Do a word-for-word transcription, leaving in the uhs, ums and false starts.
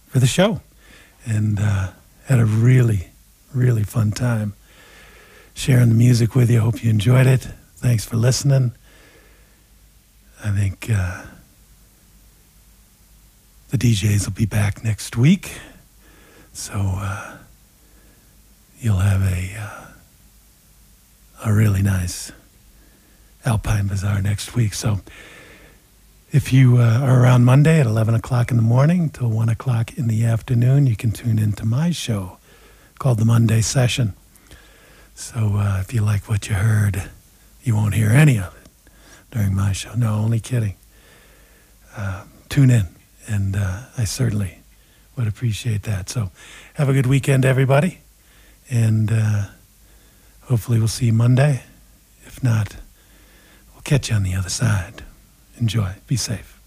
for the show. And uh, had a really, really fun time sharing the music with you. Hope you enjoyed it. Thanks for listening. I think uh, the D Js will be back next week. So uh, you'll have a, uh, a really nice Alpine Bazaar next week. So if you uh, are around Monday at eleven o'clock in the morning till one o'clock in the afternoon, you can tune into my show called The Monday Session. So uh, if you like what you heard, you won't hear any of it during my show. No, only kidding. Uh, tune in, and uh, I certainly would appreciate that. So have a good weekend, everybody, and uh, hopefully we'll see you Monday. If not, we'll catch you on the other side. Enjoy. Be safe.